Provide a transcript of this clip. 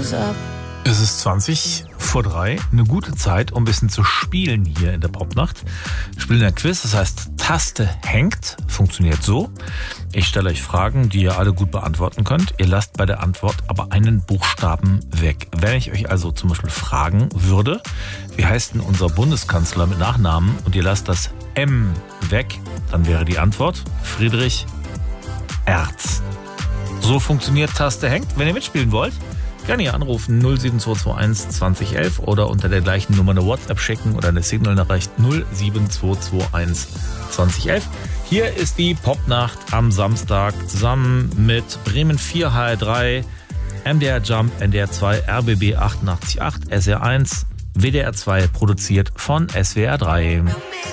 Es ist 20 vor 3, eine gute Zeit, um ein bisschen zu spielen hier in der Popnacht. Wir spielen ein Quiz, das heißt Taste hängt, funktioniert so. Ich stelle euch Fragen, die ihr alle gut beantworten könnt. Ihr lasst bei der Antwort aber einen Buchstaben weg. Wenn ich euch also zum Beispiel fragen würde, wie heißt denn unser Bundeskanzler mit Nachnamen und ihr lasst das M weg, dann wäre die Antwort Friedrich Erz. So funktioniert Taste hängt. Wenn ihr mitspielen wollt, gerne hier anrufen 07221 2011 oder unter der gleichen Nummer eine WhatsApp schicken oder eine Signal-Nachricht 07221 2011. Hier ist die Popnacht am Samstag zusammen mit Bremen 4 HR3, MDR Jump, NDR 2, RBB 88.8, SR1, WDR 2, produziert von SWR 3.